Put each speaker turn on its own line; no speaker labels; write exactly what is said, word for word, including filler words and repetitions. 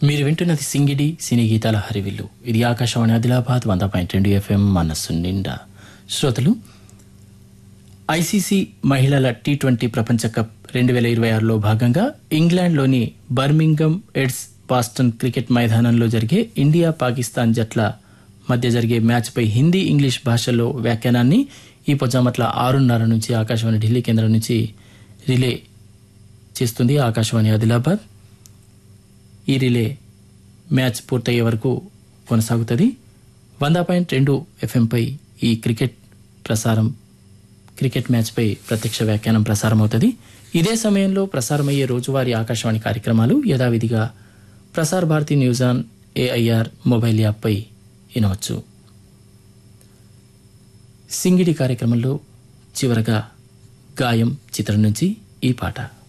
మీరు వింటున్నది సింగిడి సినీ గీతాల హరివిల్లు. ఇది ఆకాశవాణి ఆదిలాబాద్ వంద పాయింట్ రెండు ఎఫ్ఎం మనస్సు నిండా. శ్రోతలు, ఐసీసీ మహిళల టీ ట్వంటీ ప్రపంచ కప్ రెండు వేల ఇరవై ఆరులో భాగంగా ఇంగ్లాండ్లోని బర్మింగమ్ ఎడ్స్ బాస్టన్ క్రికెట్ మైదానంలో జరిగే ఇండియా పాకిస్తాన్ జట్ల మధ్య జరిగే మ్యాచ్పై హిందీ ఇంగ్లీష్ భాషల్లో వ్యాఖ్యానాన్ని ఈ పొజామట్ల ఆరున్నర నుంచి ఆకాశవాణి ఢిల్లీ కేంద్రం నుంచి రిలే చేస్తుంది ఆకాశవాణి ఆదిలాబాద్. ఈ రిలే మ్యాచ్ పూర్తయ్యే వరకు కొనసాగుతుంది. వంద పాయింట్ రెండు ఎఫ్ఎంపై ఈ క్రికెట్ ప్రసారం క్రికెట్ మ్యాచ్పై ప్రత్యక్ష వ్యాఖ్యానం ప్రసారం అవుతుంది. ఇదే సమయంలో ప్రసారమయ్యే రోజువారీ ఆకాశవాణి కార్యక్రమాలు యథావిధిగా ప్రసార్ Bharati news on AIR mobile యాప్పై వినవచ్చు. సింగిడి కార్యక్రమంలో చివరగా గాయం చిత్రం నుంచి ఈ పాట.